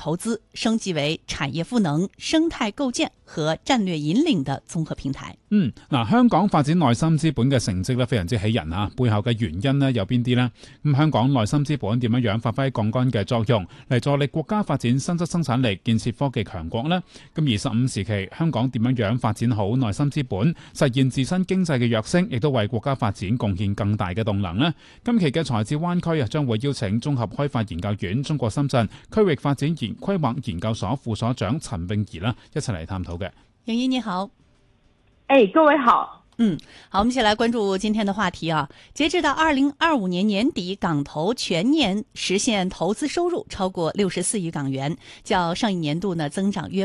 投资升級為產業賦能、生態構建和戰略引領的綜合平台。 香港發展內心資本嘅成績咧非常之喜人啊！背後嘅原因咧有邊啲呢？咁香港內心資本點樣發揮槓桿嘅作用嚟助力國家發展新質生產力、建設科技強國呢？咁而15時期香港點樣發展好內心資本，實現自身經濟嘅躍升，亦都為國家發展貢獻更大嘅動能呢？今期嘅財智灣區將會邀請綜合開發研究院中國深圳區域發展規劃研究所副所長陳詠儀一齊嚟探討嘅。 詠儀你好。 各位好。 好，我們一起來關注今天的話題啊。截至到2025年年底，港投全年實現投資收入超過64億港元，較上一年度呢增長約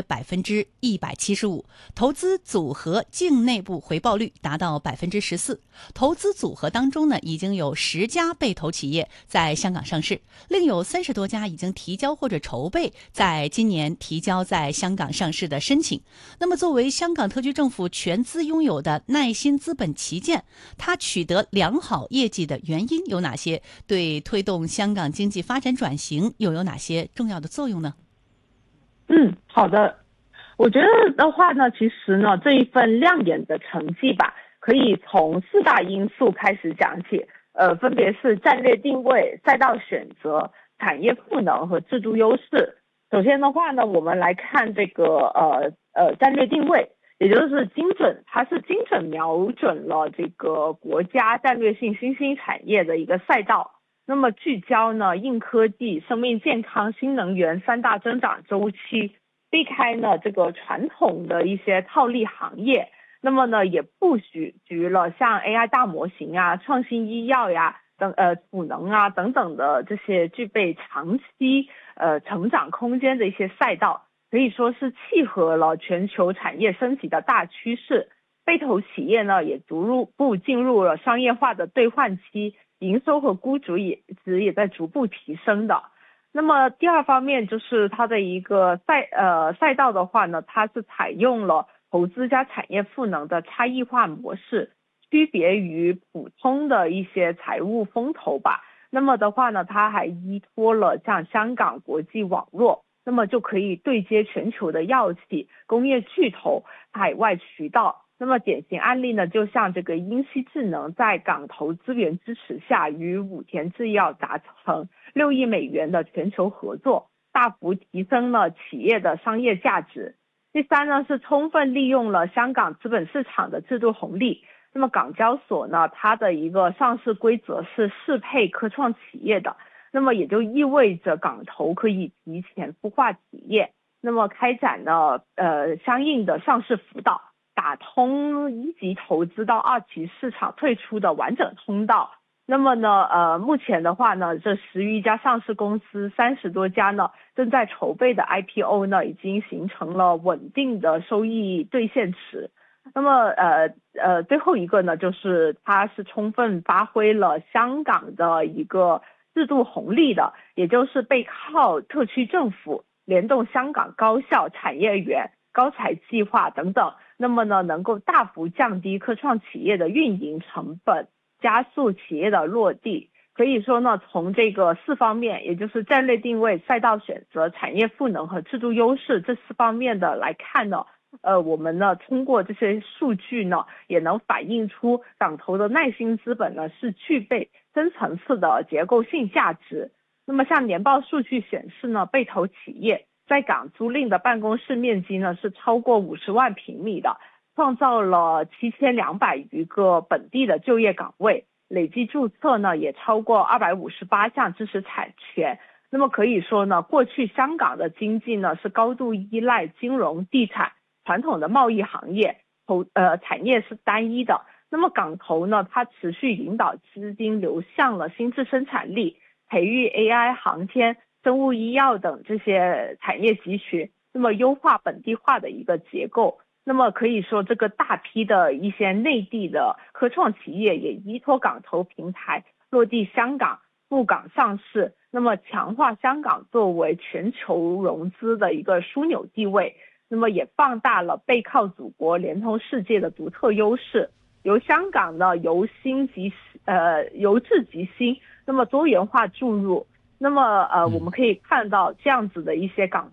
175%。投資組合淨內部回報率達到14%。投資組合當中呢，已經有10家被投企業在香港上市，另有30多家已經提交或者籌備在今年提交在香港上市的申請。那麼作為香港特區政府全資擁有的耐新資本旗艦，它取得良好業績的原因有哪些？對推動香港經濟發展轉型又有哪些重要的作用呢？ 好的。我覺得的話呢，其實呢這一份亮眼的成績吧，可以從4大因素開始講起，分別是戰略定位、賽道選擇、產業賦能和制度優勢。首先的話呢，我們來看這個戰略定位。也就是它是精準瞄準了這個國家戰略性新興產業的一個賽道，那麼聚焦呢硬科技、生命健康、新能源3大增長週期，避開呢這個傳統的一些套利行業，那麼呢也布局了像 AI 大模型啊、創新醫藥呀賦能啊等等的這些具備長期成長空間的一些賽道。可以說是契合了全球產業升級的大趨勢，被投企業呢也逐步進入了商業化的兌換期，營收和估值也在逐步提升的。那麼第二方面就是它的一個賽道的話呢，它是採用了投資加產業賦能的差異化模式，區別於普通的一些財務風投吧。那麼的話呢，它還依託了像香港國際網絡。那麼就可以對接全球的藥企、工業巨頭、海外渠道。那麼典型案例呢，就像這個英熙智能在港投資源支持下，與武田製藥達成6億美元的全球合作，大幅提升了企業的商業價值。第三呢，是充分利用了香港資本市場的制度紅利。那麼港交所呢，它的一個上市規則是適配科創企業的。那麼也就意味着港投可以提前孵化企業，那麼開展了相應的上市輔導，打通1級投資到2級市場退出的完整通道。那麼呢目前的話呢，這10餘家上市公司30多家呢正在籌備的 IPO 呢，已經形成了穩定的收益兌現池。那麼最後一個呢，就是它是充分發揮了香港的一個制度紅利的，也就是背靠特區政府聯動香港高校、產業園、高才計劃等等，那麼呢能夠大幅降低科創企業的運營成本，加速企業的落地。可以說呢，從這個4方面，也就是戰略定位、賽道選擇、產業賦能和制度優勢這4方面的來看呢，我們呢通過這些數據呢，也能反映出港投的耐新資本呢是具備深層次的結構性價值。那麼像年報數據顯示呢，被投企業在港租賃的辦公室面積呢是超過50萬平米的，創造了7200餘個本地的就業崗位，累計註冊呢也超過258項知識產權。那麼可以說呢，過去香港的經濟呢是高度依賴金融、地產、傳統的貿易行業，產業是單一的。那麼港投呢，它持續引導資金流向了新質生產力，培育 AI、航天、生物醫藥等這些產業集群，那麼優化本地化的一個結構。那麼可以說，這個大批的一些內地的科創企業也依託港投平台落地香港、赴港上市，那麼強化香港作為全球融資的一個樞紐地位，那麼也放大了背靠祖國、聯通世界的獨特優勢。由香港呢由治及新，那麼多元化注入，那麼我們可以看到這樣子的一些港